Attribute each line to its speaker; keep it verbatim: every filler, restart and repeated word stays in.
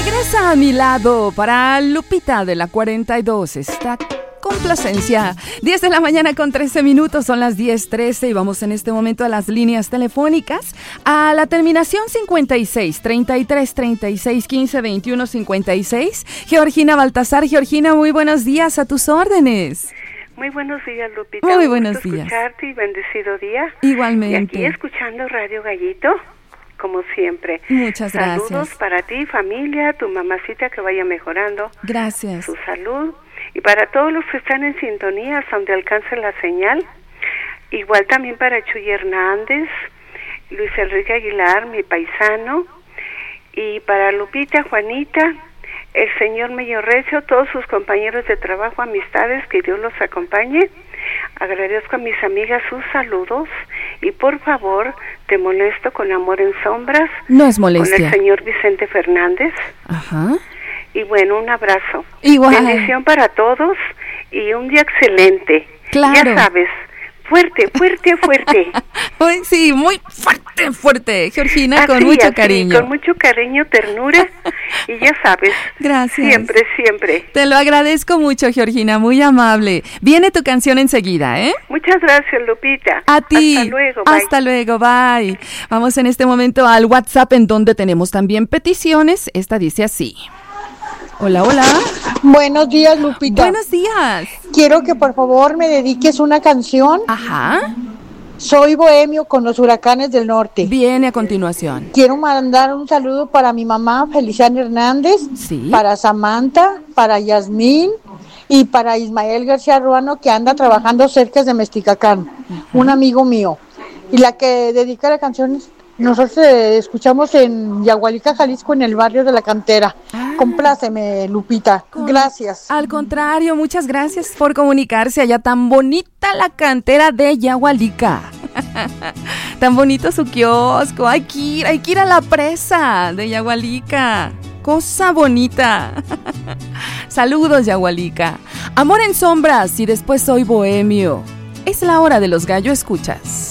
Speaker 1: Regresa a mi lado para Lupita de la cuarenta y dos. Está complacencia. diez de la mañana con trece minutos, son las diez trece y vamos en este momento a las líneas telefónicas. A la terminación cincuenta y seis, treinta y tres, treinta y seis, quince, veintiuno, cincuenta y seis. Georgina Baltasar. Georgina, muy buenos días, a tus órdenes.
Speaker 2: Muy buenos días, Lupita.
Speaker 1: Muy buenos días.
Speaker 2: Escucharte y bendecido día.
Speaker 1: Igualmente.
Speaker 2: Y aquí escuchando Radio Gallito, como siempre.
Speaker 1: Muchas gracias.
Speaker 2: Saludos para ti, familia, tu mamacita, que vaya mejorando.
Speaker 1: Gracias.
Speaker 2: Su salud. Y para todos los que están en sintonía, hasta donde alcance la señal. Igual también para Chuy Hernández, Luis Enrique Aguilar, mi paisano. Y para Lupita, Juanita, el señor Mello Recio, todos sus compañeros de trabajo, amistades, que Dios los acompañe. Agradezco a mis amigas sus saludos y por favor te molesto con Amor en Sombras.
Speaker 1: No es molestia.
Speaker 2: Con el señor Vicente Fernández.
Speaker 1: Ajá.
Speaker 2: Y bueno, un abrazo.
Speaker 1: Igual.
Speaker 2: Bendición para todos y un día excelente.
Speaker 1: Claro.
Speaker 2: Ya sabes, fuerte, fuerte, fuerte.
Speaker 1: Sí, muy fuerte, fuerte. Georgina,
Speaker 2: así,
Speaker 1: con mucho
Speaker 2: así,
Speaker 1: cariño.
Speaker 2: Con mucho cariño, ternura y ya sabes.
Speaker 1: Gracias.
Speaker 2: Siempre, siempre.
Speaker 1: Te lo agradezco mucho, Georgina, muy amable. Viene tu canción enseguida, ¿eh?
Speaker 2: Muchas gracias, Lupita.
Speaker 1: A ti.
Speaker 2: Hasta luego, bye.
Speaker 1: Hasta luego, bye. Vamos en este momento al WhatsApp, en donde tenemos también peticiones. Esta dice así. Hola, hola.
Speaker 3: Buenos días, Lupita.
Speaker 1: Buenos días.
Speaker 3: Quiero que por favor me dediques una canción.
Speaker 1: Ajá.
Speaker 3: Soy bohemio con los Huracanes del Norte.
Speaker 1: Viene a continuación.
Speaker 3: Quiero mandar un saludo para mi mamá, Feliciana Hernández,
Speaker 1: sí.
Speaker 3: Para Samantha, para Yasmín y para Ismael García Ruano, que anda trabajando cerca de Mesticacán, uh-huh. Un amigo mío. Y la que dedica la canción es... Nosotros eh, escuchamos en Yagualica, Jalisco, en el barrio de La Cantera. Ah, Compláceme, Lupita. Con, gracias.
Speaker 1: Al contrario, muchas gracias por comunicarse allá. Tan bonita la cantera de Yagualica. Tan bonito su kiosco. Hay que ir, hay que ir a la presa de Yagualica. Cosa bonita. Saludos, Yagualica. Amor en Sombras y después Soy Bohemio. Es la hora de los gallo escuchas.